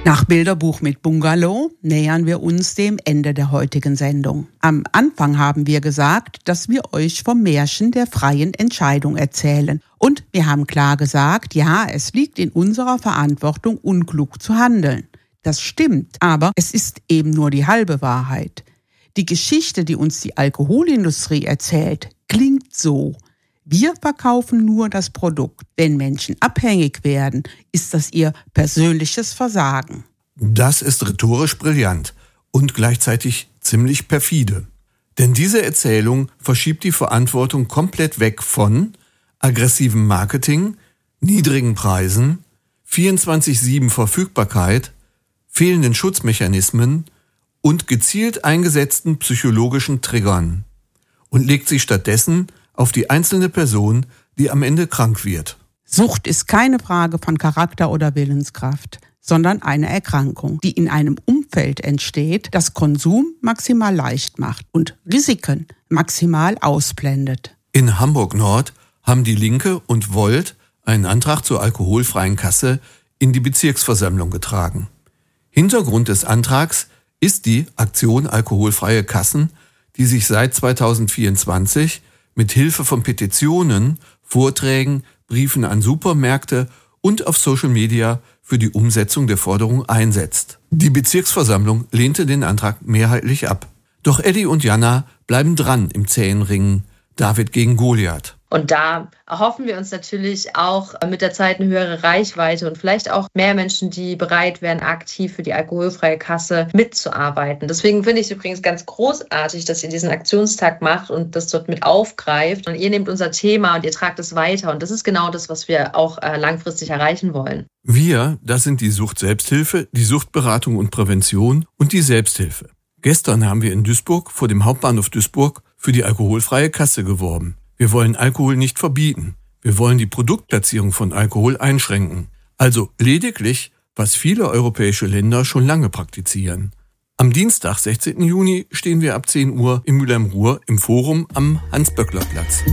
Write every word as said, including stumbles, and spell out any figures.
Nach Bilderbuch mit Bungalow nähern wir uns dem Ende der heutigen Sendung. Am Anfang haben wir gesagt, dass wir euch vom Märchen der freien Entscheidung erzählen. Und wir haben klar gesagt, ja, es liegt in unserer Verantwortung, unklug zu handeln. Das stimmt, aber es ist eben nur die halbe Wahrheit. Die Geschichte, die uns die Alkoholindustrie erzählt, klingt so: Wir verkaufen nur das Produkt. Wenn Menschen abhängig werden, ist das ihr persönliches Versagen. Das ist rhetorisch brillant und gleichzeitig ziemlich perfide. Denn diese Erzählung verschiebt die Verantwortung komplett weg von aggressivem Marketing, niedrigen Preisen, vierundzwanzig sieben Verfügbarkeit, fehlenden Schutzmechanismen und gezielt eingesetzten psychologischen Triggern und legt sich stattdessen auf die einzelne Person, die am Ende krank wird. Sucht ist keine Frage von Charakter oder Willenskraft, sondern eine Erkrankung, die in einem Umfeld entsteht, das Konsum maximal leicht macht und Risiken maximal ausblendet. In Hamburg-Nord haben die Linke und Volt einen Antrag zur alkoholfreien Kasse in die Bezirksversammlung getragen. Hintergrund des Antrags ist die Aktion Alkoholfreie Kassen, die sich seit zweitausendvierundzwanzig mit Hilfe von Petitionen, Vorträgen, Briefen an Supermärkte und auf Social Media für die Umsetzung der Forderung einsetzt. Die Bezirksversammlung lehnte den Antrag mehrheitlich ab. Doch Eddie und Jana bleiben dran im zähen Ringen David gegen Goliath. Und da erhoffen wir uns natürlich auch mit der Zeit eine höhere Reichweite und vielleicht auch mehr Menschen, die bereit wären, aktiv für die alkoholfreie Kasse mitzuarbeiten. Deswegen finde ich es übrigens ganz großartig, dass ihr diesen Aktionstag macht und das dort mit aufgreift. Und ihr nehmt unser Thema und ihr tragt es weiter. Und das ist genau das, was wir auch langfristig erreichen wollen. Wir, das sind die Sucht-Selbsthilfe, die Suchtberatung und Prävention und die Selbsthilfe. Gestern haben wir in Duisburg vor dem Hauptbahnhof Duisburg für die alkoholfreie Kasse geworben. Wir wollen Alkohol nicht verbieten. Wir wollen die Produktplatzierung von Alkohol einschränken. Also lediglich, was viele europäische Länder schon lange praktizieren. Am Dienstag, sechzehnten Juni, stehen wir ab zehn Uhr in Mülheim-Ruhr im Forum am Hans-Böckler-Platz.